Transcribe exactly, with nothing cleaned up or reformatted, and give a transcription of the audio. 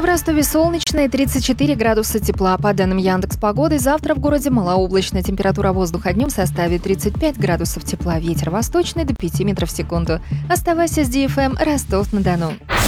В Ростове солнечно и тридцать четыре градуса тепла. По данным Яндекс.Погоды, завтра в городе малооблачно. Температура воздуха днем составит тридцать пять градусов тепла. Ветер восточный до пяти метров в секунду. Оставайся с ди эф эм Ростов-на-Дону.